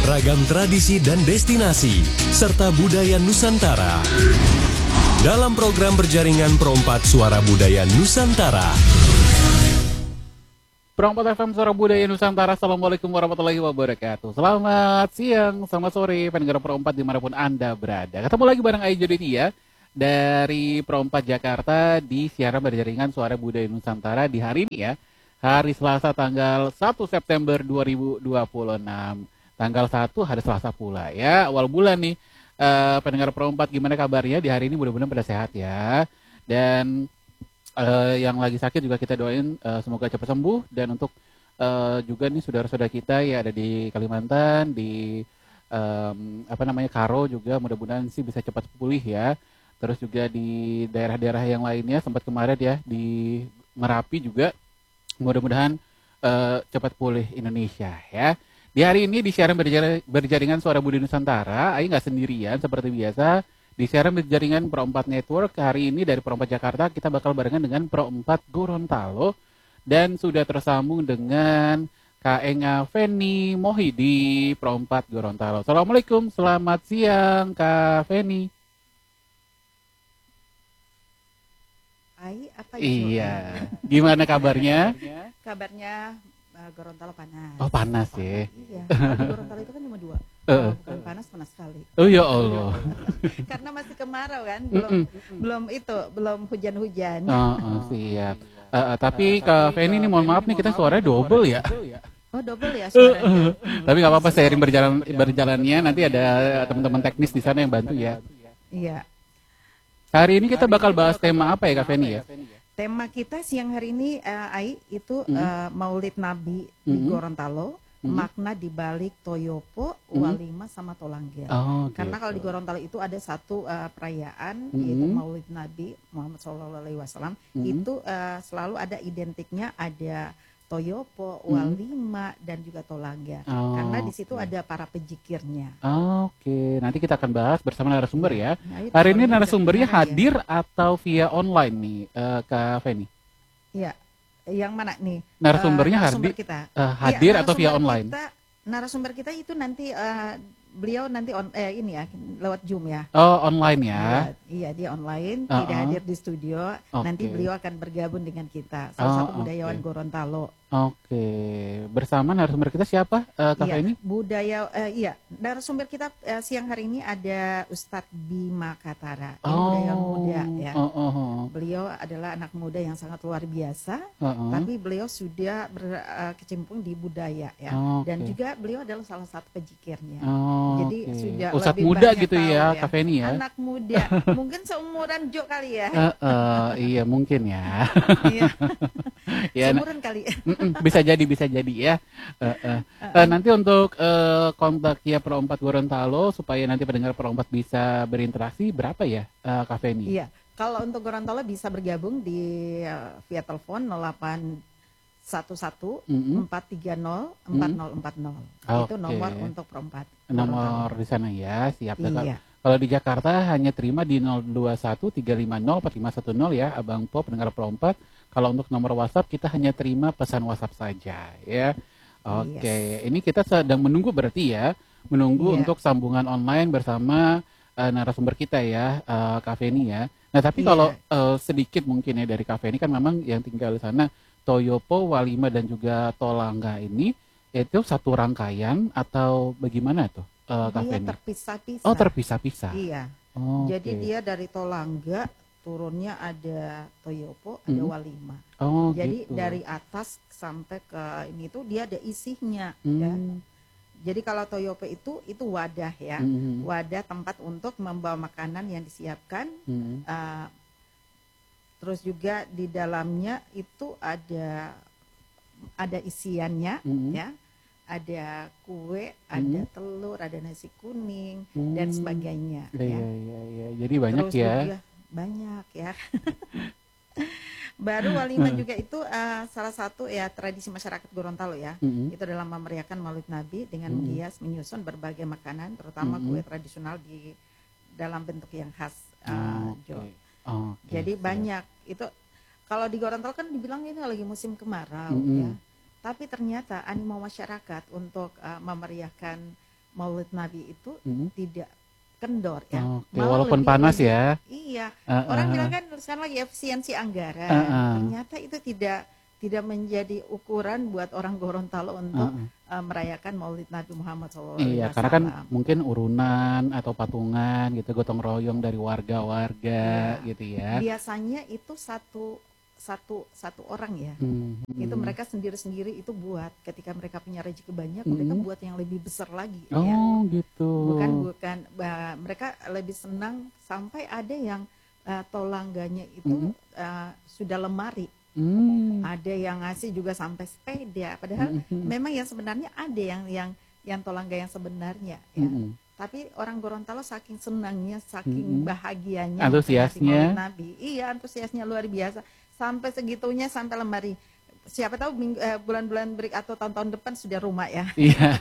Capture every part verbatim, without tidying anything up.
ragam tradisi dan destinasi, serta budaya Nusantara. Dalam program berjaringan Perompat Suara Budaya Nusantara. Perompat F M Suara Budaya Nusantara, Assalamualaikum warahmatullahi wabarakatuh. Selamat siang, selamat sore, pendengar Perompat dimanapun Anda berada. Ketemu lagi bareng Ayu Joditia dari Perompat Jakarta di siaran berjaringan Suara Budaya Nusantara di hari ini ya. Hari Selasa tanggal satu September dua ribu dua puluh enam. Tanggal satu hari Selasa pula ya, awal bulan nih. Uh, pendengar Perompat gimana kabarnya di hari ini, mudah-mudahan pada sehat ya. Dan uh, yang lagi sakit juga kita doain uh, semoga cepat sembuh. Dan untuk uh, juga nih saudara-saudara kita ya ada di Kalimantan, di um, apa namanya Karo juga mudah-mudahan sih bisa cepat pulih ya. Terus juga di daerah-daerah yang lainnya sempat kemarin ya di Merapi juga mudah-mudahan uh, cepat pulih Indonesia ya. Di hari ini di siaran berjar- berjaringan Suara Budaya Nusantara, Ayu nggak sendirian seperti biasa. Di siaran berjaringan Perompat Network, hari ini dari Perompat Jakarta kita bakal barengan dengan Perompat Gorontalo. Dan sudah tersambung dengan Kak Enga Feni Mohidi, Perompat Gorontalo. Assalamualaikum, selamat siang Kak Feni. Hai, apa itu? Iya, gimana kabarnya? Kabarnya uh, Gorontalo panas. Oh panas ya? Iya, di Gorontalo itu kan cuma dua. Uh, oh, bukan panas, panas sekali. Oh ya Allah. Karena masih kemarau kan, belum mm -mm. belum itu, belum hujan-hujan. Oh, oh siap. Uh, uh, tapi Kak Feni ini mohon maaf nih kita suaranya double ya. Oh double ya suaranya. Tapi nggak apa-apa, seiring berjalan berjalannya nanti ada teman-teman teknis di sana yang bantu ya. Iya. Hari ini kita bakal bahas tema apa ya Kak Feni ya? Tema kita siang hari ini uh, Ai itu mm. uh, Maulid Nabi di mm. Gorontalo, mm. makna di balik Toyopo, mm. Walima sama Tolangga. Oh, Karena gitu. kalau di Gorontalo itu ada satu uh, perayaan mm. yaitu Maulid Nabi Muhammad shallallahu alaihi wasallam. Mm. Itu uh, selalu ada identiknya, ada Toyopo, Walima, hmm. dan juga Tolangga. Oh, karena di situ okay. ada para pejikirnya. Oh, Oke, okay. Nanti kita akan bahas bersama narasumber ya. Nah, hari ini narasumbernya hadir ya. Atau via online nih, uh, Kak Feni? Iya, yang mana nih? Narasumbernya uh, narasumber hadir, kita. Uh, hadir ya, atau via online? Kita, narasumber kita itu nanti uh, beliau nanti on, eh, ini ya lewat Zoom ya. Oh online ya? Iya, iya dia online, uh-uh. tidak hadir di studio. Okay. Nanti beliau akan bergabung dengan kita. Salah oh, satu budayawan okay. Gorontalo. Oke, okay. Bersama narasumber kita siapa, uh, Kak iya, Feni? Budaya, uh, iya, narasumber kita uh, siang hari ini ada Ustadz Bima Katara, oh. budayawan muda ya. Oh, oh, oh. Beliau adalah anak muda yang sangat luar biasa, uh-uh. tapi beliau sudah berkecimpung uh, di budaya ya, oh, okay. dan juga beliau adalah salah satu pejikirnya. Oh, Jadi okay. sudah Ustadz lebih muda banyak gitu tahu, ya, ya, Kak Feni ya? Anak muda, mungkin seumuran Jo kali ya. Uh, uh, iya mungkin ya. Ya, seumuran kali. Bisa jadi, bisa jadi ya. Uh, uh. Uh, nanti untuk uh, kontak ya Perompat Gorontalo supaya nanti pendengar Perompat bisa berinteraksi berapa ya, uh, Kak Feni? Iya, kalau untuk Gorontalo bisa bergabung di uh, via telepon nol delapan satu satu empat tiga nol empat nol empat nol. Itu nomor untuk Perompat. Nomor di sana ya, siap. Iya. Kalau di Jakarta hanya terima di nol dua satu tiga lima nol empat lima satu nol ya, Abang Po pendengar Perompat. Kalau untuk nomor WhatsApp kita hanya terima pesan WhatsApp saja ya. Oke, yes. Ini kita sedang menunggu berarti ya, menunggu yeah. untuk sambungan online bersama uh, narasumber kita ya, uh, Kak Feni ya. Nah tapi yeah. kalau uh, sedikit mungkin ya dari Kak Feni kan memang yang tinggal di sana Toyopo, Walima dan juga Tolangga ini itu satu rangkaian atau bagaimana tuh, uh, Kak Feni? Dia terpisah-pisah. Oh terpisah-pisah. Iya. Oh, jadi okay. dia dari Tolangga turunnya ada Toyopo, ada hmm. Walima. Oh, jadi gitu. dari atas sampai ke ini tuh dia ada isinya. Hmm. Ya. Jadi kalau Toyopo itu itu wadah ya, hmm. wadah tempat untuk membawa makanan yang disiapkan. Hmm. Uh, terus juga di dalamnya itu ada ada isiannya, hmm. ya. Ada kue, hmm. ada telur, ada nasi kuning hmm. dan sebagainya. Iya, ya. iya, iya. Jadi banyak terus ya. Juga, banyak ya. Baru Walima juga itu uh, salah satu ya tradisi masyarakat Gorontalo ya. Mm-hmm. Itu dalam memeriahkan Maulid Nabi dengan mm-hmm. menghias menyusun berbagai makanan, terutama mm-hmm. kue tradisional di dalam bentuk yang khas. Uh, oh, okay. Oh, okay. Jadi okay. banyak itu. Kalau di Gorontalo kan dibilang ini lagi musim kemarau mm-hmm. ya. Tapi ternyata animo masyarakat untuk uh, memeriahkan Maulid Nabi itu Hmm. tidak kendor ya. Oke, Malah walaupun lebih- panas lebih- ya. Iya. Uh, Orang uh. bilang kan sekarang lagi efisiensi anggaran. Uh, uh. Ternyata itu tidak tidak menjadi ukuran buat orang Gorontalo untuk Uh, uh. uh, merayakan Maulid Nabi Muhammad shallallahu Iya, alaihi karena kan wasallam. mungkin urunan atau patungan gitu, gotong royong dari warga-warga Iya. gitu ya. Biasanya itu satu satu satu orang ya. Hmm, Itu hmm. mereka sendiri-sendiri itu buat ketika mereka punya rezeki banyak, Hmm. mereka buat yang lebih besar lagi ya. Oh gitu. Bukan bukan bah, mereka lebih senang sampai ada yang uh, tolangganya itu Hmm. uh, sudah lemari. Hmm. Ada yang ngasih juga sampai sepeda. Padahal Hmm, hmm. memang yang sebenarnya ada yang yang yang tolangga yang sebenarnya ya. Hmm. Tapi orang Gorontalo saking senangnya, saking Hmm. bahagianya, Antusiasnya. memperingati Maulid Nabi. Iya, antusiasnya luar biasa. Sampai segitunya sampai lemari. Siapa tahu minggu, eh, bulan-bulan berik atau tahun-tahun depan sudah rumah ya. Iya.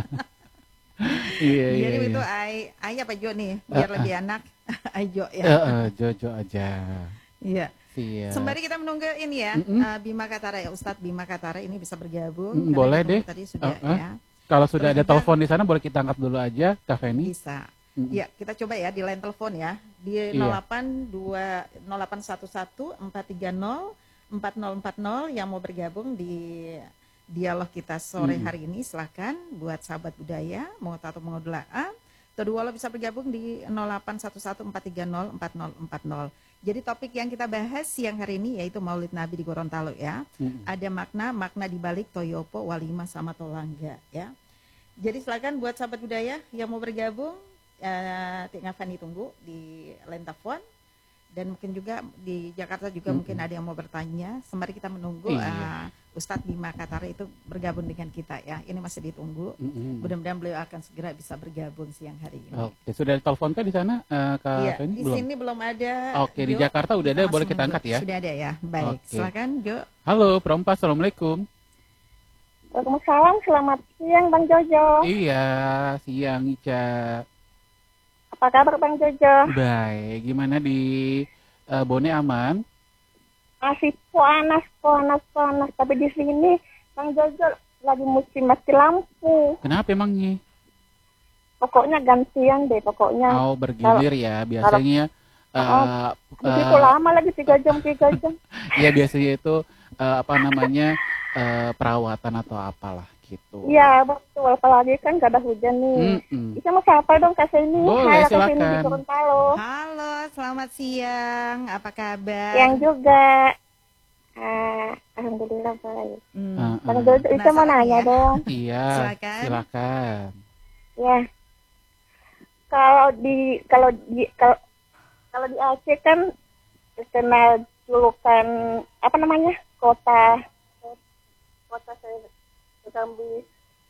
Iya, iya. Jadi iya. itu ai ai apa Jo nih, biar Uh-uh. lebih enak. Ayo ya. Eh, eh, Jojo aja. Iya. Iya. Sembari kita menunggu ini ya, Mm-mm. uh, Bima Katara ya, Ustadz Bima Katara ini bisa bergabung. Mm, karena boleh ketemu deh. Tadi sudah Uh-uh. ya, Kalau sudah Terus ada juga- telepon di sana boleh kita angkat dulu aja, Kak Feni. bisa. Mm. Ya, kita coba ya di line telepon ya. Di Iya. nol delapan dua nol delapan satu satu empat tiga nol empat nol empat nol yang mau bergabung di dialog kita sore Mm. hari ini, silakan buat sahabat budaya mau atau mau dolaan. Kedua lo bisa bergabung di nol delapan satu satu empat tiga nol empat nol empat nol. Jadi topik yang kita bahas siang hari ini yaitu Maulid Nabi di Gorontalo ya. Mm. Ada makna-makna di balik Toyopo, Walimah sama Tolangga ya. Jadi silakan buat sahabat budaya yang mau bergabung, eh, Tik Ngafani tunggu di line telepon. Dan mungkin juga di Jakarta juga Mm-mm. mungkin ada yang mau bertanya. Sembari kita menunggu Iya. eh, Ustadz Bima Katara itu bergabung dengan kita ya. Ini masih ditunggu. Mm-mm. Mudah-mudahan beliau akan segera bisa bergabung siang hari ini. Oke, sudah ditelepon kan di sana, eh, Kak Iya, Feni? di Belum. sini belum ada. Oke, di Jo. Jakarta udah ada, Kita boleh langsung kita angkat menunggu. ya. Sudah ada ya. Baik, Oke. silakan Jo. Halo, Perompas, Assalamualaikum. Waalaikumsalam, selamat siang Bang Jojo. Iya, siang Ica. Apa kabar Bang Jojo? Baik, gimana di eh, Bone aman? Masih panas, panas, panas. Tapi di sini Bang Jojo lagi musim mati lampu. Kenapa emangnya? Pokoknya gantian deh, pokoknya. Oh, bergilir ya, biasanya. eh, Di situ eh, lama lagi tiga jam, tiga jam. ya biasanya itu eh, apa namanya eh, perawatan atau apalah gitu. Iya betul, apalagi kan gak ada hujan nih. Mm-mm. Bisa mau sapa dong Kak Seni? Boleh, Hai Kak Seni di silakan. Gorontalo. Halo, selamat siang. Apa kabar? Yang juga. Ah, Alhamdulillah baik. Hmm. Ah, Bang ah. Jojo, bisa mau Penasaran nanya ya? dong. Iya, Silakan. silakan. Ya. Kalau di kalau di kalau kalau di Aceh kan terkenal julukan apa namanya? Kota kota Serambi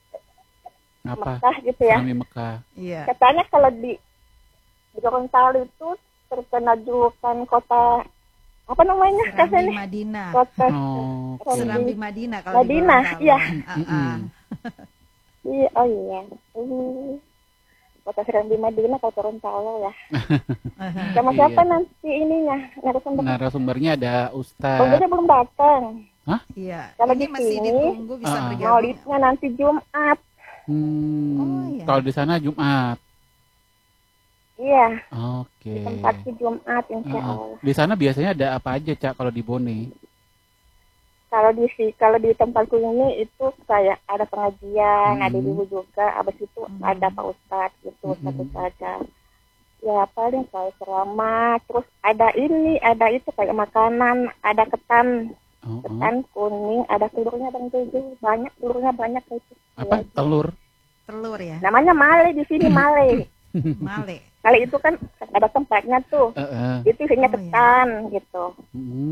Apa? Mekah gitu ya. Kami Mekah. Iya. Katanya kalau di di Gorontalo itu terkenal julukan kota apa namanya? Serambi Kasih Madinah. kota Oh, oke. Serambi Madinah kalau Madinah, di Gorontalo. iya. Ah, ah. Mm-mm. Iya, oh iya. Hmm. Kota Serambi Madinah atau Gorontalo ya. Sama Iya. siapa nanti ininya? Narasumber. Narasumbernya ada Ustadz. Bang belum datang. Iya. Kalau Ini di masih sini, ditunggu bisa ah. bergabung. Maulidnya nanti Jumat. Hmm, Oh, iya. Kalau di sana Jumat. Iya, Oke. tempatnya Jumat insya Ah, ah. Allah. Di sana biasanya ada apa aja, Cak, kalau di Bone? Kalau di si, kalau di tempatku ini itu kayak ada pengajian, Hmm. ada ibu juga, abis itu Hmm. ada Pak Ustadz gitu, Hmm. satu saja. Ya paling kayak ceramah, terus ada ini, ada itu kayak makanan, ada ketan, Oh, oh. ketan kuning, ada telurnya Bang Jojo, banyak telurnya banyak itu. Apa? Ya. Telur? Telur ya. Namanya male di sini male. Male. Male itu kan ada tempatnya tuh. Eh, eh. Itu isinya Oh, iya. ketan gitu. Mm-mm.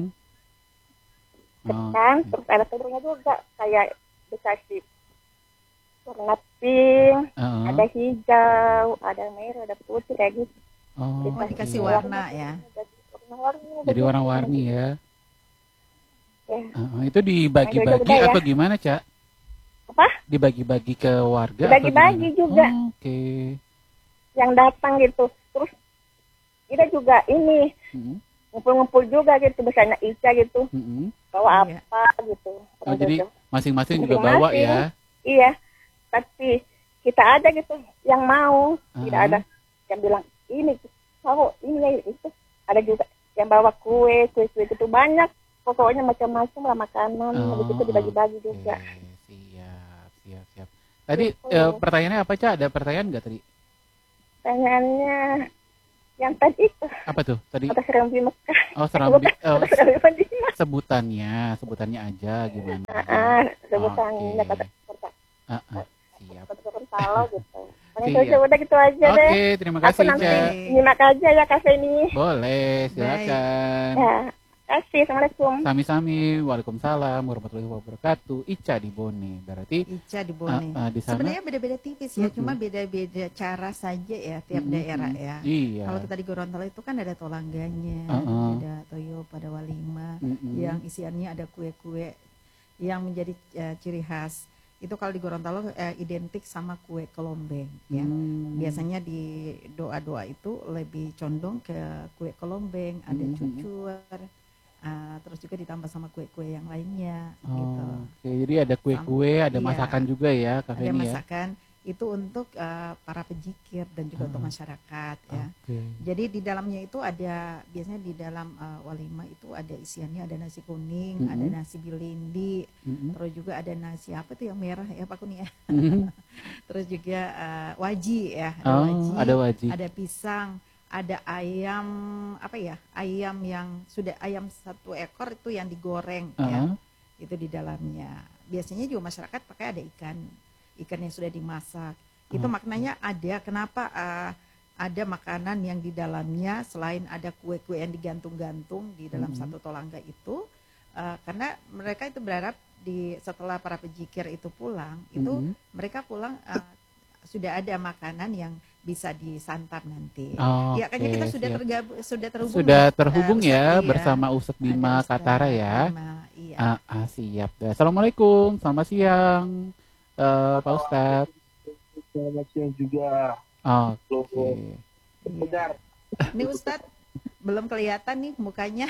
Oh, Ketan, oke. terus ada telurnya juga kayak dikasih warna pink, Eh, eh. ada hijau, ada merah, ada putih kayak gitu. Oh, Oh, dikasih oke. warna ya. Jadi warna-warni. Jadi warna-warni ya. Ya. Eh, eh. Itu dibagi-bagi Beda-beda ya. atau gimana, Cak? Apa? Dibagi-bagi ke warga? Dibagi-bagi atau gimana? juga. Oh, oke. Yang datang gitu. Terus kita juga ini Mm-mm. ngumpul-ngumpul juga gitu, misalnya Ica gitu, Mm-mm. bawa Iya. apa gitu. Oh, jadi Gitu. masing-masing juga bawa Masing-masing. ya? Iya, tapi kita ada gitu yang mau, Uh-huh. tidak ada yang bilang ini mau ini ya itu. Ada juga yang bawa kue, kue-kue itu banyak. Pokoknya macam-macam lah makanan, Oh, habis itu dibagi-bagi oke. juga. Siap, siap, siap. Tadi Gitu. eh, pertanyaannya apa, Ca? Ada pertanyaan nggak tadi? Pertanyaannya yang tadi itu, Apa tuh? Tadi kota Serambi Mekah. oh Serambi, Bukan, oh, kota Serambi Madinah. sebutannya, sebutannya aja gimana? Ah, sebutannya Oke. kota kota Ah, ah, siap. kota Gorontalo gitu. Paling Siap. itu aja, udah gitu aja deh. Oke, terima Aku kasih, nanti Ca. nyimak aja ya kafe ini. Boleh, silakan. Ya, kasih. Assalamualaikum. Sami-sami, waalaikumsalam warahmatullahi wabarakatuh. Ica di Bone, berarti Ica di Bone. Ah, ah, di sana? Sebenarnya beda-beda tipis ya, Mm-mm. cuma beda-beda cara saja ya tiap Mm-mm. daerah ya. Iya. Kalau kita di Gorontalo itu kan ada tolangganya, Uh-uh. ada toyo, pada walima, Mm-mm. yang isiannya ada kue-kue yang menjadi eh, ciri khas. Itu kalau di Gorontalo eh, identik sama kue kelombeng ya. Hmm. Biasanya di doa-doa itu lebih condong ke kue kelombeng, ada Mm-mm. cucur, ah, terus juga ditambah sama kue-kue yang lainnya Oh, gitu. oke. Jadi ada kue-kue, ada Iya. masakan juga ya, Kak Ada Feni ya. masakan itu untuk eh, para pejikir dan juga untuk Ah. masyarakat ya. Oke. Jadi di dalamnya itu ada, biasanya di dalam uh, walima itu ada isiannya, ada nasi kuning, Mm-mm. ada nasi bilindi, Mm-mm. terus juga ada nasi apa tuh yang merah ya Pak Kuni ya. Mm-mm. Terus juga uh, waji ya, ada Oh, waji, ada wajib. ada pisang, ada ayam apa ya, ayam yang sudah ayam satu ekor itu yang digoreng ya, Ah. itu di dalamnya. Biasanya juga masyarakat pakai ada ikan, ikan yang sudah dimasak. Itu Oh. maknanya ada kenapa uh, ada makanan yang di dalamnya selain ada kue-kue yang digantung-gantung di dalam Mhm. satu tolangga itu, uh, karena mereka itu berharap di setelah para pejikir itu pulang itu Mhm. mereka pulang uh, sudah ada makanan yang bisa disantap nanti. Oh, Ya, kayaknya oke, kita sudah siap. tergabung, sudah terhubung. Sudah ya, terhubung uh, ya Ustadz, iya. bersama Ustadz Bima Ada Ustadz Katara ya. Bima, iya. Ah, ah, siap. Assalamualaikum, selamat siang, eh, Pak Ustadz. Selamat siang juga. Oke. Benar. Ini Ustadz belum kelihatan nih mukanya.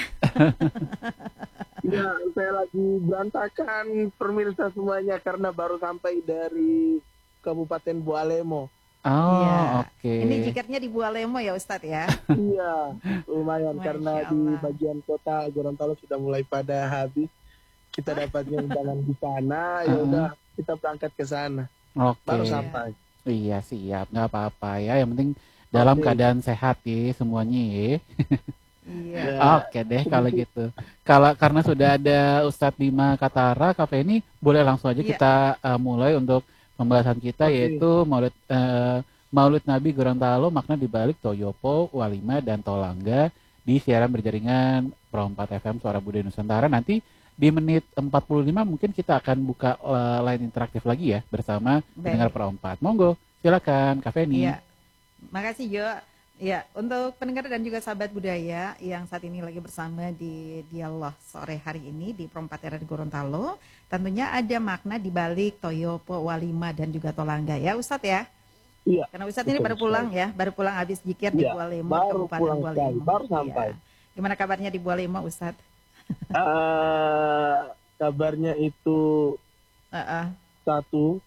Ya, saya lagi berantakan pemirsa semuanya karena baru sampai dari Kabupaten Bualemo. Oh, Iya. oke. Ini jikatnya di Bualemo ya Ustadz ya. Iya, lumayan Masya karena di Allah. bagian kota Gorontalo sudah mulai pada habis. Kita dapatnya undangan di sana, ya Uh-uh. udah kita berangkat ke sana. Oke. Baru sampai. Iya, siap. Nggak apa-apa ya. Yang penting dalam Oke. keadaan sehat ya semuanya ya. Iya. Ya, Oke deh kalau gitu. Kalau karena sudah ada Ustadz Bima Katara, Kak Feni, boleh langsung aja Iya. kita uh, mulai untuk pembahasan kita, Oke. yaitu Maulid uh, Maulid Nabi Gorontalo, makna dibalik Toyopo, Walima dan Tolangga di siaran berjaringan Pro empat F M Suara Budaya Nusantara. Nanti di menit empat puluh lima mungkin kita akan buka uh, line interaktif lagi ya bersama pendengar Pro empat. Monggo, silakan Kak Feni. Iya. Makasih Jo. Ya, untuk pendengar dan juga sahabat budaya yang saat ini lagi bersama di dialog sore hari ini di Pro empat R di Gorontalo, tentunya ada makna di balik Toyopo, Walima dan juga Tolangga ya Ustadz ya. Iya. Karena Ustadz ini Betul baru pulang ya, baru pulang habis jikir di Iya, Bualemo, baru Kabupaten pulang Bualemo. sekali, baru sampai. Iya. Gimana kabarnya di Bualemo Ustadz? Eh, kabarnya itu Uh-uh. satu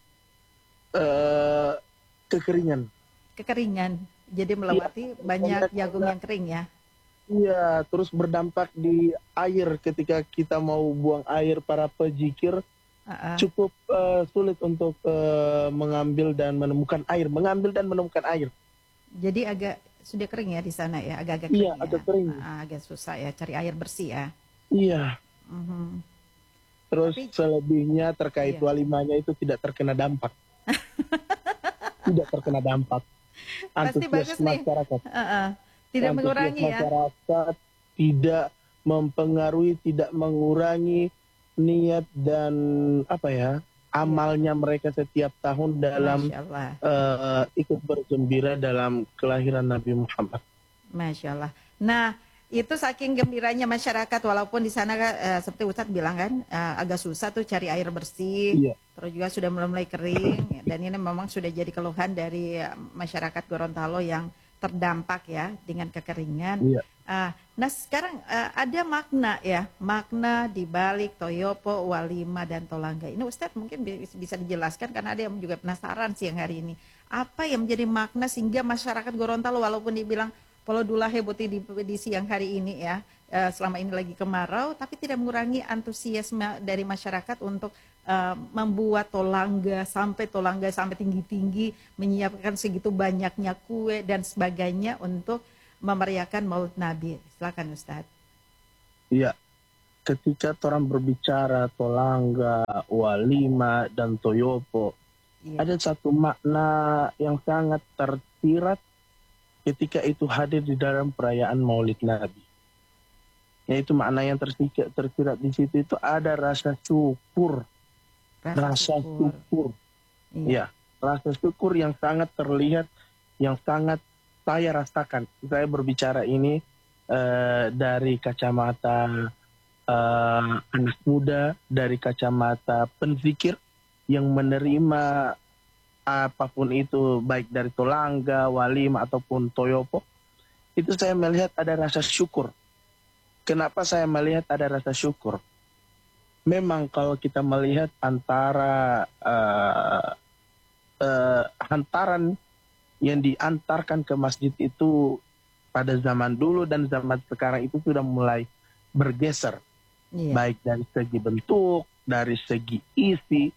eh kekeringan. Kekeringan, jadi melewati banyak jagung yang kering ya. Iya, terus berdampak di air ketika kita mau buang air para pejikir Uh-uh. cukup eh, sulit untuk eh, mengambil dan menemukan air, mengambil dan menemukan air. Jadi agak sudah kering ya di sana ya, agak-agak Iya, kering agak ya. kering. Ah, agak susah ya cari air bersih ya. Iya, Mhm. terus Tapi- selebihnya terkait Iya. walimanya itu tidak terkena dampak. Tidak terkena dampak. Pasti bagus Antusias nih. masyarakat. Uh-uh. Tidak Antusias mengurangi ya. masyarakat tidak mempengaruhi, tidak mengurangi niat dan apa ya amalnya mereka setiap tahun dalam Masya Allah, eh, ikut bergembira dalam kelahiran Nabi Muhammad. Masya Allah. Nah, itu saking gembiranya masyarakat, walaupun di sana eh, seperti Ustadz bilang kan eh, agak susah tuh cari air bersih, Iya. terus juga sudah mulai kering, dan ini memang sudah jadi keluhan dari eh, masyarakat Gorontalo yang terdampak ya dengan kekeringan. Iya. Ah, nah sekarang uh, ada makna ya, makna di balik toyopo, walima dan tolangga. Ini Ustadz mungkin bisa dijelaskan karena ada yang juga penasaran siang hari ini. Apa yang menjadi makna sehingga masyarakat Gorontalo walaupun dibilang Polodula Heboti di, di siang hari ini ya, uh, selama ini lagi kemarau, tapi tidak mengurangi antusiasme dari masyarakat untuk uh, membuat tolangga sampai tolangga sampai tinggi-tinggi, menyiapkan segitu banyaknya kue dan sebagainya untuk memeriahkan Maulid Nabi. Silakan Ustaz. Iya, ketika orang berbicara tolangga, walima, dan toyopo, iya, ada satu makna yang sangat tersirat ketika itu hadir di dalam perayaan Maulid Nabi. Yaitu makna yang tersirat, tersirat di situ itu ada rasa syukur. Rasa, rasa syukur. syukur. Iya. Ya, rasa syukur yang sangat terlihat, yang sangat saya rasakan. Saya berbicara ini uh, dari kacamata uh, anak muda, dari kacamata penzikir yang menerima apapun itu, baik dari tolangga, walima ataupun toyopo, itu saya melihat ada rasa syukur. Kenapa saya melihat ada rasa syukur? Memang kalau kita melihat antara uh, uh, hantaran yang diantarkan ke masjid itu pada zaman dulu dan zaman sekarang itu sudah mulai bergeser. Iya. Baik dari segi bentuk, dari segi isi.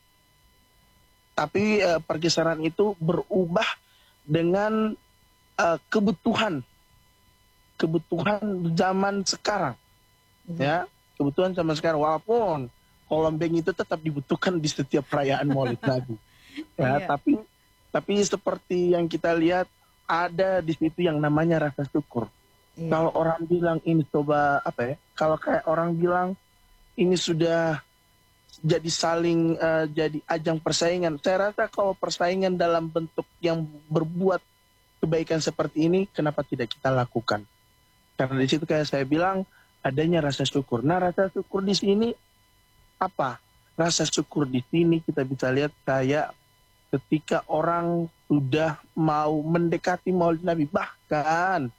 Tapi uh, pergeseran itu berubah dengan uh, kebutuhan. Kebutuhan zaman sekarang. Iya. Ya, kebutuhan zaman sekarang. Walaupun kolombeng itu tetap dibutuhkan di setiap perayaan Maulid Nabi. Ya, iya. tapi Tapi seperti yang kita lihat, ada di situ yang namanya rasa syukur. Iya. Kalau orang bilang ini coba, apa ya, kalau kayak orang bilang ini sudah jadi saling, uh, jadi ajang persaingan. Saya rasa kalau persaingan dalam bentuk yang berbuat kebaikan seperti ini, kenapa tidak kita lakukan? Karena di situ kayak saya bilang, adanya rasa syukur. Nah, rasa syukur di sini, apa? Rasa syukur di sini kita bisa lihat kayak ketika orang sudah mau mendekati Maulid Nabi, bahkan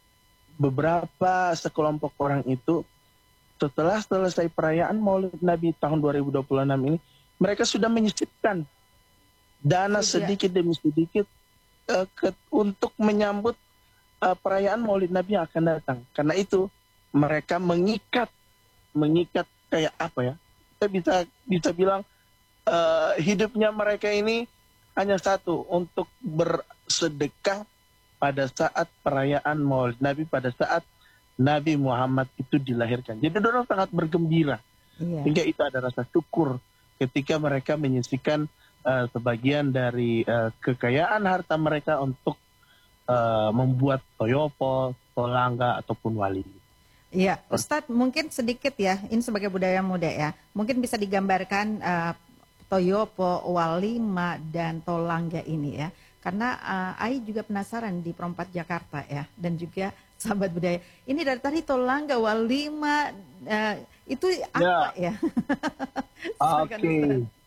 beberapa sekelompok orang itu setelah selesai perayaan Maulid Nabi tahun dua ribu dua puluh enam ini, mereka sudah menyisipkan dana sudah. sedikit demi sedikit uh, ke, untuk menyambut uh, perayaan Maulid Nabi yang akan datang. Karena itu mereka mengikat, mengikat kayak apa ya? Kita bisa bisa bilang uh, hidupnya mereka ini hanya satu, untuk bersedekah pada saat perayaan Maulid Nabi, pada saat Nabi Muhammad itu dilahirkan. Jadi orang sangat bergembira. Iya. Sehingga itu ada rasa syukur ketika mereka menyisikan uh, sebagian dari uh, kekayaan harta mereka untuk uh, membuat toyopo, tolangga, ataupun wali. Iya, Ustadz mungkin sedikit ya, ini sebagai budaya muda ya, mungkin bisa digambarkan uh, toyopo, walima, dan tolangga ini ya. Karena uh, Ai juga penasaran di Perompat Jakarta ya. Dan juga sahabat budaya. Ini dari tadi tolangga, walima, uh, itu apa ya? Oke. Oke,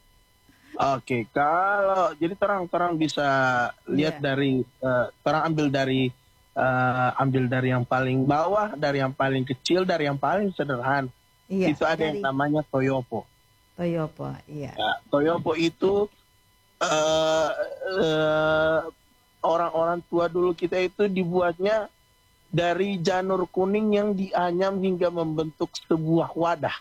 okay. Kalau jadi terang-terang bisa lihat yeah. dari, uh, terang ambil dari, uh, ambil dari yang paling bawah, dari yang paling kecil, dari yang paling sederhana. Yeah, itu ada dari... yang namanya toyopo. Toyopo, iya. Ya, toyopo itu uh, uh, orang-orang tua dulu kita itu dibuatnya dari janur kuning yang dianyam hingga membentuk sebuah wadah.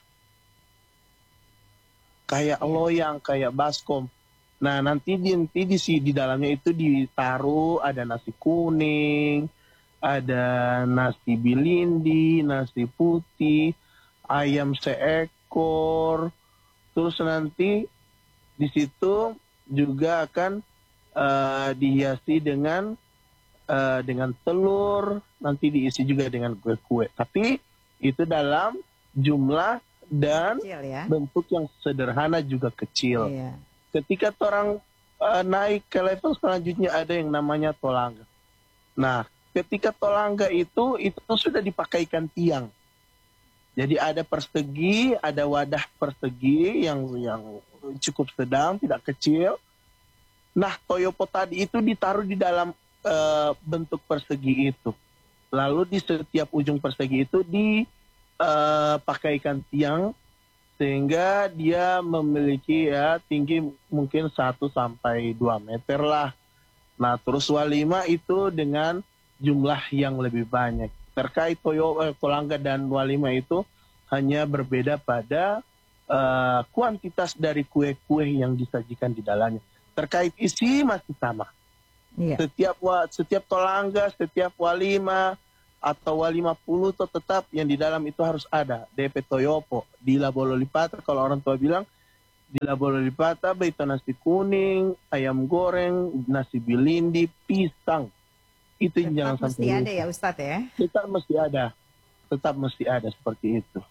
Kayak loyang, kayak baskom. Nah, nanti di, nanti di, di dalamnya itu ditaruh ada nasi kuning, ada nasi bilindi, nasi putih, ayam seekor. Terus nanti di situ juga akan uh, dihiasi dengan uh, dengan telur, nanti diisi juga dengan kue-kue. Tapi itu dalam jumlah dan kecil, ya? Bentuk yang sederhana juga kecil. Iya. Ketika orang uh, naik ke level selanjutnya ada yang namanya tolangga. Nah, ketika tolangga itu itu sudah dipakaikan tiang. Jadi ada persegi, ada wadah persegi yang yang cukup sedang, tidak kecil. Nah, toyopo tadi itu ditaruh di dalam uh, bentuk persegi itu. Lalu di setiap ujung persegi itu dipakaikan tiang sehingga dia memiliki ya tinggi mungkin satu sampai dua meter lah. Nah, terus walima itu dengan jumlah yang lebih banyak. Terkait toyo, eh, tolangga dan walima itu hanya berbeda pada uh, kuantitas dari kue-kue yang disajikan di dalamnya. Terkait isi masih sama. Iya. Setiap wa, setiap tolangga, setiap walima atau walima puluh itu tetap yang di dalam itu harus ada D P toyopo. Di labololipata kalau orang tua bilang di labololipata itu nasi kuning, ayam goreng, nasi bilindi, pisang. Itu yang jangan Tetap mesti sampai ada ya Ustadz ya. Tetap mesti ada. Tetap mesti ada seperti itu.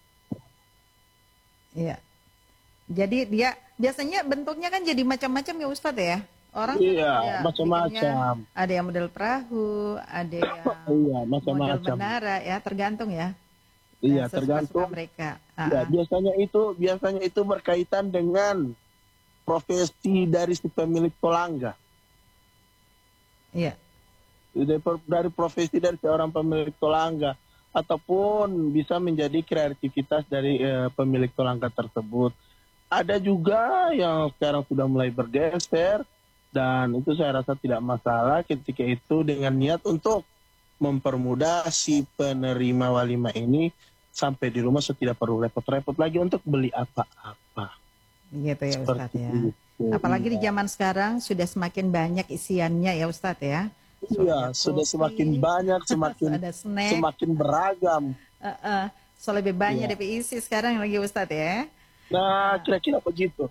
Iya. Jadi dia biasanya bentuknya kan jadi macam-macam ya Ustadz ya. Orang Iya, ya, macam-macam. bikinnya ada yang model perahu, ada yang Iya, model macam-macam. menara ya, tergantung ya. Iya, Dan sesuka-suka tergantung. mereka. Ya, Ah, biasanya itu biasanya itu berkaitan dengan profesi dari si pemilik tolangga. Iya. Dari, dari profesi dari seorang pemilik tolangga ataupun bisa menjadi kreativitas dari eh, pemilik tolangga tersebut. Ada juga yang sekarang sudah mulai bergeser dan itu saya rasa tidak masalah ketika itu dengan niat untuk mempermudah si penerima walima ini sampai di rumah so tidak perlu repot-repot lagi untuk beli apa-apa. Gitu ya Ustadz Seperti ya. itu. Apalagi di Iya. zaman sekarang sudah semakin banyak isiannya ya Ustadz ya. Iya, sudah kopi, semakin banyak, semakin ada snack, semakin beragam. uh, uh, so lebih banyak Iya. D P I C sekarang lagi Ustadz ya. Nah, kira-kira begitu.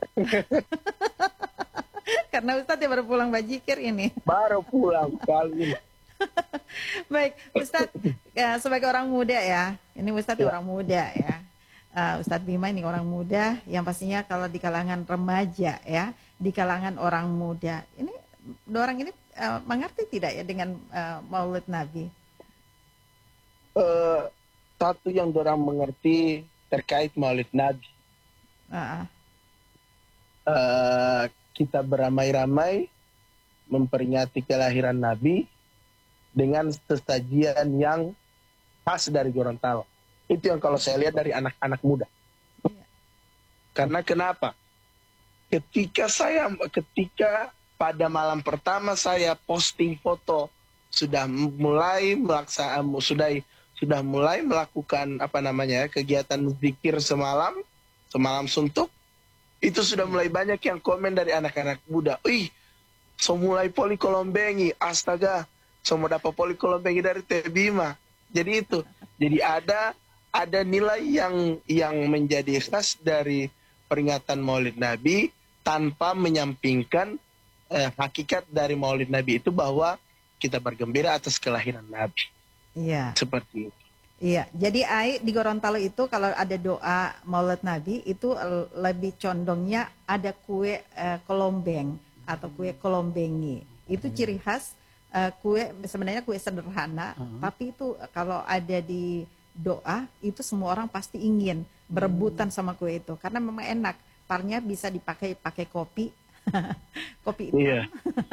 Karena Ustadz ya baru pulang bajikir ini. Baru pulang kali ini. Baik, Ustadz ya, sebagai orang muda ya, ini Ustadz Ya. orang muda ya. Uh, Ustadz Bima ini orang muda yang pastinya kalau di kalangan remaja ya, di kalangan orang muda. Ini dua orang ini uh, mengerti tidak ya dengan uh, Maulid Nabi? Eh, satu yang orang mengerti terkait Maulid Nabi. Uh, Eh, kita beramai-ramai memperingati kelahiran Nabi dengan sesajian yang khas dari Gorontalo. Itu yang kalau saya lihat dari anak-anak muda. Iya. Karena kenapa? Ketika saya, ketika pada malam pertama saya posting foto sudah mulai melaksanakan, sudah sudah mulai melakukan apa namanya kegiatan zikir semalam, semalam suntuk, itu sudah mulai banyak yang komen dari anak-anak muda. Ih, so mulai poli kolombengi, astaga, so mau dapat poli kolombengi dari Teh Bima. Jadi itu, jadi ada ada nilai yang yang menjadi khas dari peringatan Maulid Nabi tanpa menyampingkan eh, hakikat dari Maulid Nabi itu bahwa kita bergembira atas kelahiran Nabi. Iya. Seperti itu. Iya, jadi Ai di Gorontalo itu kalau ada doa Maulid Nabi itu l- lebih condongnya ada kue eh, kolombeng atau kue kolombengi. Itu ciri khas eh, kue sebenarnya kue sederhana, tapi itu kalau ada di doa itu semua orang pasti ingin berebutan sama kue itu karena memang enak. Parnya bisa dipakai pakai kopi, kopi hitam. Iya.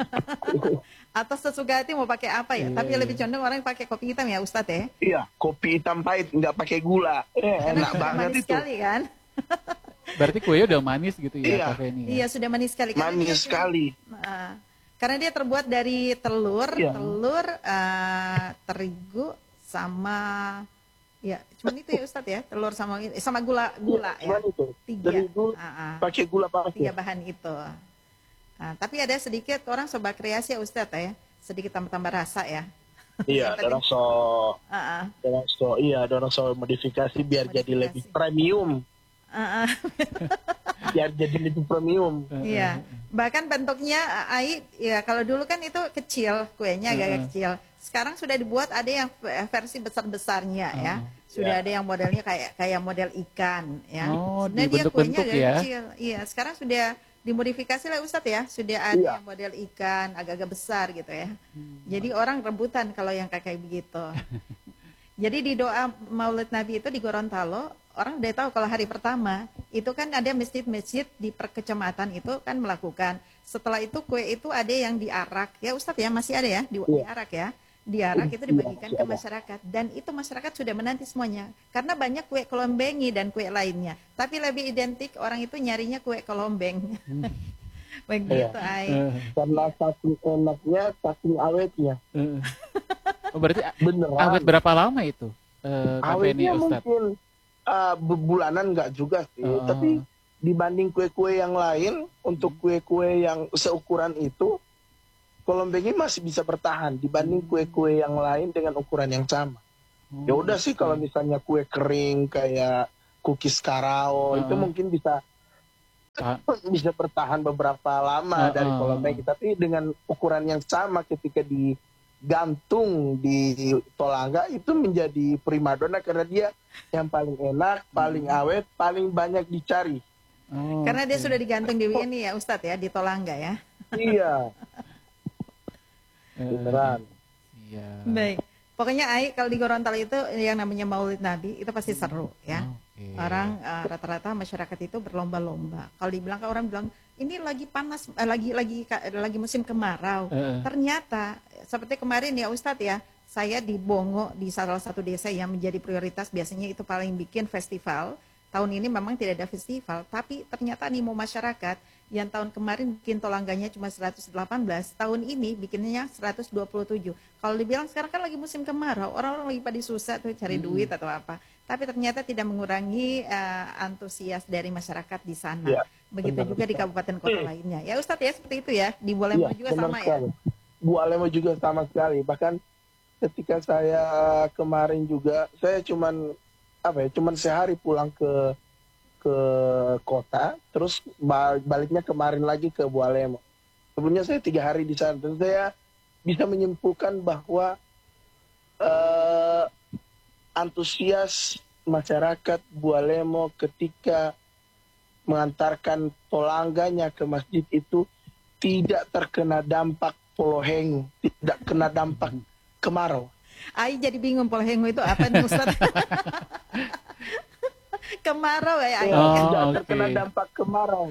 Atau sesuka hati mau pakai apa ya? Tapi lebih condong orang pakai kopi hitam ya Ustadz ya. Iya, kopi hitam pahit nggak pakai gula. Eh, Karena enak sudah banget manis itu. sekali kan. Berarti kuenya udah manis gitu ya Iya. kafeinnya. Iya sudah manis sekali. Karena dia Manis cuma- sekali. Nah, karena dia terbuat dari telur, Iya. telur, eh, terigu sama ya cuman itu ya Ustadz ya, telur sama sama gula gula ya. Cuman itu. Tiga. Dari dulu Ah, ah. pakai gula pasir. Tiga bahan itu. Nah, tapi ada sedikit orang sobat kreasi ya Ustadz ya, sedikit tambah-tambah rasa ya. Iya, Tadi- dorong so, Ah, ah. dorong so, iya, dorong so modifikasi biar jadi Modifikasi. lebih premium, Ah, ah. biar jadi lebih premium. Iya, bahkan bentuknya Ai ya kalau dulu kan itu kecil kuenya agak kecil. Sekarang sudah dibuat ada yang v- versi besar-besarnya ya. Sudah Ya. ada yang modelnya kayak kayak model ikan ya. Oh, Sebenarnya dia kuenya dibentuk-bentuk agak ya. kecil. Iya, sekarang sudah dimodifikasi lah Ustadz ya. Sudah ada Iya. yang model ikan agak-agak besar gitu ya. Jadi orang rebutan kalau yang kayak begitu. Jadi di doa Maulid Nabi itu di Gorontalo, orang udah tahu kalau hari pertama itu kan ada masjid-masjid di perkecamatan itu kan melakukan. Setelah itu kue itu ada yang diarak ya Ustadz ya, masih ada ya di, Iya. diarak ya. diarak itu dibagikan ke masyarakat, dan itu masyarakat sudah menanti semuanya karena banyak kue kelombengi dan kue lainnya, tapi lebih identik orang itu nyarinya kue kelombeng. Hmm. Begitu, iya. Ai. Uh. Karena saking enaknya, saking awetnya. Uh. Oh, berarti beneran. Awet berapa lama itu? Uh, awetnya mungkin uh, bulanan nggak juga sih, uh. tapi dibanding kue-kue yang lain, untuk kue-kue yang seukuran itu, kelombengi masih bisa bertahan dibanding kue-kue yang lain dengan ukuran yang sama. Oh, ya udah sih, kalau misalnya kue kering kayak cookies karao uh. itu mungkin bisa Uh. bisa bertahan beberapa lama uh, dari kelombengi, uh, tapi dengan ukuran yang sama ketika digantung di tolangga itu menjadi primadona karena dia yang paling enak, paling awet, paling banyak dicari. Oh, karena dia okay. sudah digantung di ini ya Ustadz ya, di tolangga ya. Iya. Beneran. Iya. Baik. Pokoknya Ai, kalau di Gorontalo itu yang namanya Maulid Nabi itu pasti seru ya. Oh. Okay. Orang uh, rata-rata masyarakat itu berlomba-lomba. Kalau dibilang orang bilang ini lagi panas, uh, lagi lagi lagi musim kemarau. Uh. Ternyata seperti kemarin ya Ustadz ya, saya di Bongo di salah satu desa yang menjadi prioritas biasanya itu paling bikin festival. Tahun ini memang tidak ada festival, tapi ternyata animo masyarakat yang tahun kemarin bikin tolangganya cuma seratus delapan belas, tahun ini bikinnya seratus dua puluh tujuh. Kalau dibilang sekarang kan lagi musim kemarau, orang-orang lagi pada susah tuh cari hmm. duit atau apa. Tapi ternyata tidak mengurangi uh, antusias dari masyarakat di sana. Ya, begitu benar, juga di kabupaten kota hmm. lainnya. Ya Ustadz ya, seperti itu ya. Di Bualemo ya, juga sama sekali. Ya. Bualemo juga sama sekali. Bahkan ketika saya kemarin juga, saya cuman apa ya, cuman sehari pulang ke ke kota, terus baliknya kemarin lagi ke Bualemo. Sebelumnya saya tiga hari di sana, dan saya bisa menyimpulkan bahwa uh, antusias masyarakat Bualemo ketika mengantarkan tolangganya ke masjid itu tidak terkena dampak polohengu, tidak kena dampak kemarau. Ai jadi bingung polohengu itu apa nih Ustaz? Kemarau ya Ai. Oh, tidak okay. terkena dampak kemarau.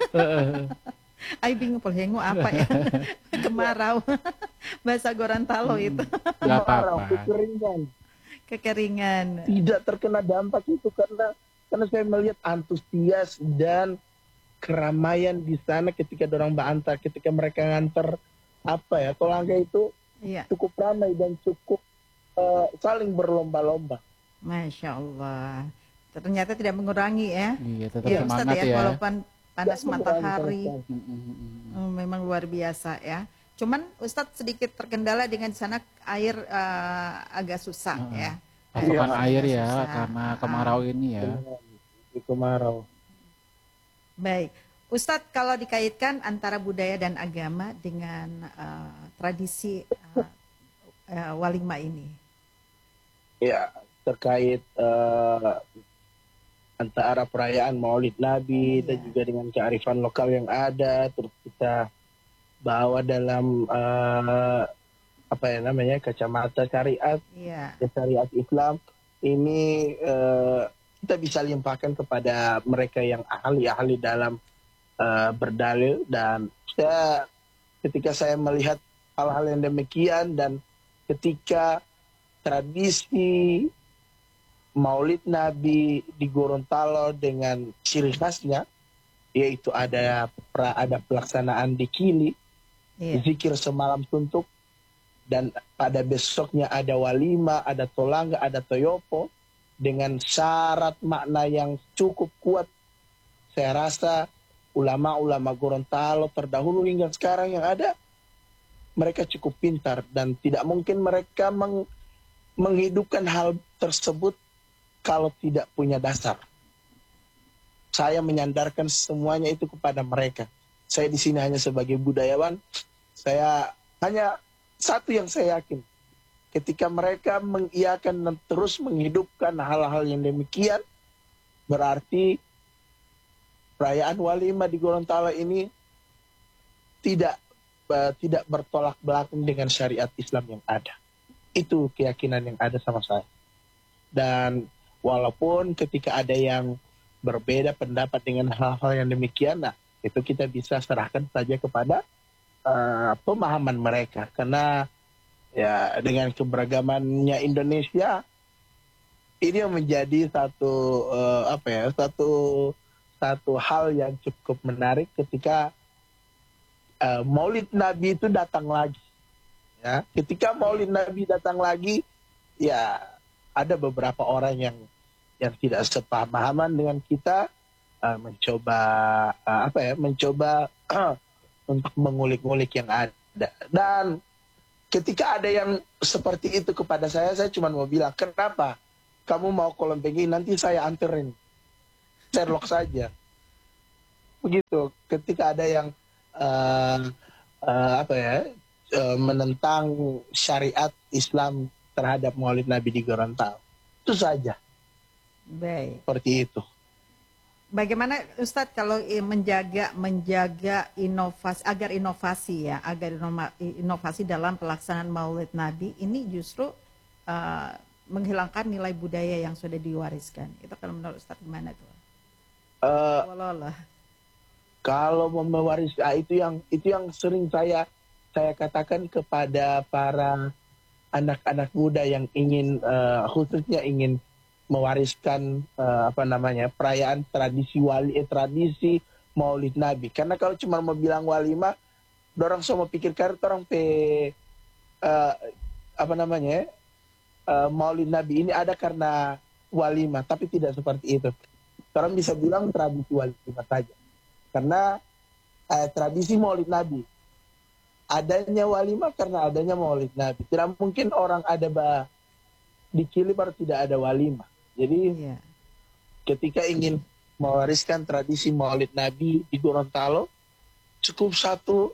Ai bingung polohengu apa ya? Kemarau. Bahasa Gorontalo hmm. itu. Kemarau, kekeringan. Kekeringan. Tidak terkena dampak itu karena karena saya melihat antusias dan keramaian di sana ketika dorang bantar, ketika mereka nganter apa ya, tolangga itu iya. cukup ramai dan cukup uh, saling berlomba-lomba. Masya Allah. Ternyata tidak mengurangi ya. Iya, tetap ya, semangat Ustaz, ya. ya. Walaupun panas ya, matahari, mm-hmm. hmm, memang luar biasa ya. Cuman Ustadz sedikit terkendala dengan di sana air uh, agak susah uh-huh. ya. Pasokan ya, air ya susah. Karena kemarau uh, ini ya. Kemarau. Baik, Ustadz kalau dikaitkan antara budaya dan agama dengan uh, tradisi uh, uh, walimah ini. Ya, terkait uh, antara perayaan Maulid Nabi ya. dan juga dengan kearifan lokal yang ada, terus kita bawa dalam uh, apa ya namanya kacamata syariat, ya. syariat Islam ini uh, kita bisa limpahkan kepada mereka yang ahli-ahli dalam uh, berdalil, dan saya ketika saya melihat hal-hal yang demikian dan ketika tradisi Maulid Nabi di Gorontalo dengan ciri khasnya, yaitu ada pra, ada pelaksanaan dikili, yeah. zikir semalam suntuk, dan pada besoknya ada walimah, ada tolangga, ada toyopo, dengan syarat makna yang cukup kuat. Saya rasa ulama-ulama Gorontalo terdahulu hingga sekarang yang ada, mereka cukup pintar, dan tidak mungkin mereka meng, menghidupkan hal tersebut kalau tidak punya dasar. Saya menyandarkan semuanya itu kepada mereka. Saya di sini hanya sebagai budayawan. Saya hanya satu yang saya yakin. Ketika mereka mengiyakan dan terus menghidupkan hal-hal yang demikian, berarti perayaan walimah di Gorontalo ini tidak uh, tidak bertolak belakang dengan syariat Islam yang ada. Itu keyakinan yang ada sama saya. Dan walaupun ketika ada yang berbeda pendapat dengan hal-hal yang demikian, nah itu kita bisa serahkan saja kepada uh, pemahaman mereka. Karena Ya, dengan keberagamannya Indonesia, ini yang menjadi satu uh, apa ya, satu satu hal yang cukup menarik ketika uh, Maulid Nabi itu datang lagi. Ya, ketika Maulid Nabi datang lagi, ya ada beberapa orang yang yang tidak sepemahaman dengan kita uh, mencoba uh, apa ya, mencoba uh, untuk mengulik-ngulik yang ada. Dan ketika ada yang seperti itu kepada saya, saya cuma mau bilang, kenapa kamu mau kolom tinggi, nanti saya anterin. Sherlock saja. Begitu. Ketika ada yang uh, uh, apa ya, uh, menentang syariat Islam terhadap Maulid Nabi di Gorontalo. Itu saja. Baik. Seperti itu. Bagaimana Ustadz kalau menjaga menjaga inovasi agar inovasi ya, agar inovasi dalam pelaksanaan Maulid Nabi ini justru uh, menghilangkan nilai budaya yang sudah diwariskan. Itu kalau menurut Ustadz gimana tuh? Uh, Walalah. Kalau mewaris, ah, itu yang itu yang sering saya saya katakan kepada para anak-anak muda yang ingin uh, khususnya ingin mewariskan uh, apa namanya perayaan tradisi wali eh, tradisi Maulid Nabi. Karena kalau cuma mau bilang walimah, orang semua pikirkan orang pe uh, apa namanya uh, Maulid Nabi ini ada karena walimah, tapi tidak seperti itu. Orang bisa bilang tradisi walimah saja. Karena uh, tradisi Maulid Nabi adanya walimah karena adanya Maulid Nabi. Tidak mungkin orang ada bah di Kili baru tidak ada walimah. Jadi yeah. ketika ingin mewariskan tradisi Maulid Nabi di Gorontalo, cukup satu,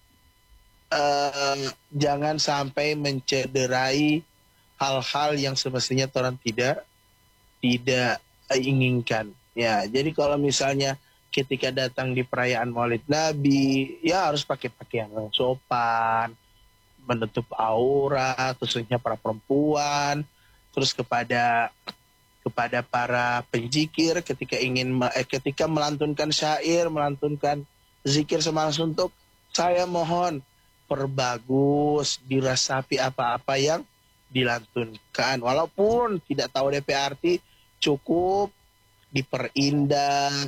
uh, jangan sampai mencederai hal-hal yang semestinya orang tidak tidak inginkan. Ya, jadi kalau misalnya ketika datang di perayaan Maulid Nabi, ya harus pakai pakaian yang sopan, menutup aurat, khususnya para perempuan, terus kepada kepada para penjikir ketika ingin eh, ketika melantunkan syair, melantunkan zikir semangat suntuk, saya mohon perbagus, dirasapi apa-apa yang dilantunkan, walaupun tidak tahu D P arti, cukup diperindah,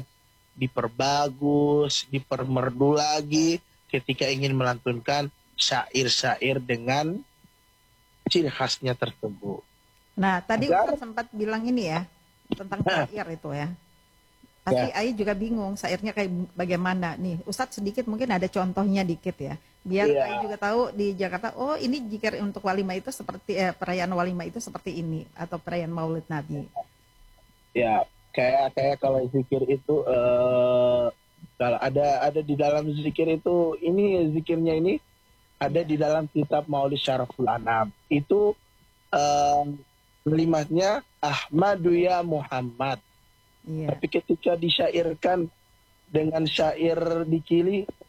diperbagus, dipermerdu lagi ketika ingin melantunkan syair-syair dengan ciri khasnya tersebut. Nah, tadi Ustadz sempat bilang ini ya, tentang syair itu ya. Pasti ya. Ai juga bingung syairnya kayak bagaimana. Nih, Ustadz sedikit mungkin ada contohnya dikit ya. Biar ya. Ai juga tahu di Jakarta, oh ini zikir untuk walimah itu seperti, eh, perayaan walimah itu seperti ini. Atau perayaan Maulid Nabi. Ya, kayak kayak kalau zikir itu, uh, kalau ada ada di dalam zikir itu, ini zikirnya ini ada di dalam kitab Maulid Syaraful Anam. Itu, uh, kalimatnya Ahmadu ya Muhammad. Yeah. Tapi ketika disyairkan dengan syair di Kili,